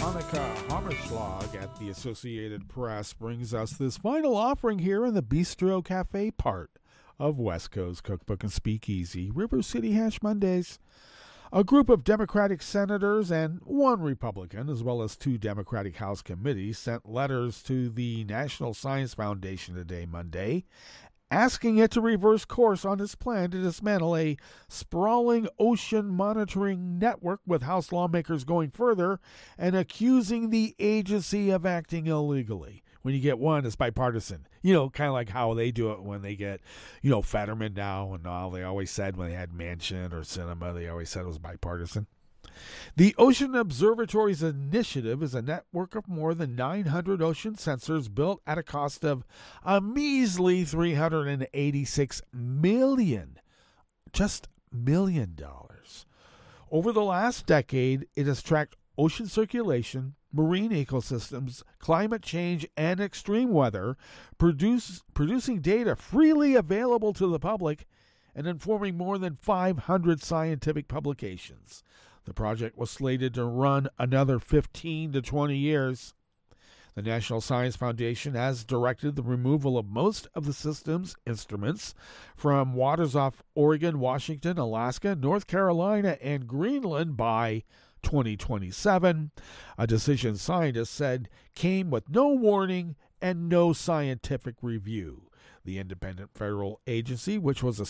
Hanukkah Hammerschlag at the Associated Press brings us this final offering here in the Bistro Cafe part of West Coast Cookbook and Speakeasy, River City Hash Mondays. A group of Democratic senators and one Republican, as well as two Democratic House committees, sent letters to the National Science Foundation today, Monday, asking it to reverse course on its plan to dismantle a sprawling ocean monitoring network, with House lawmakers going further and accusing the agency of acting illegally. When you get one, it's bipartisan. Kind of like how they do it when they get, Fetterman now and all. They always said when they had Manchin or Sinema, they always said it was bipartisan. The Ocean Observatory's initiative is a network of more than 900 ocean sensors built at a cost of a measly $386 million. Just $1 million. Over the last decade, it has tracked ocean circulation, marine ecosystems, climate change, and extreme weather, producing data freely available to the public and informing more than 500 scientific publications. The project was slated to run another 15 to 20 years. The National Science Foundation has directed the removal of most of the system's instruments from waters off Oregon, Washington, Alaska, North Carolina, and Greenland by 2027, a decision scientists said came with no warning and no scientific review. The independent federal agency, which was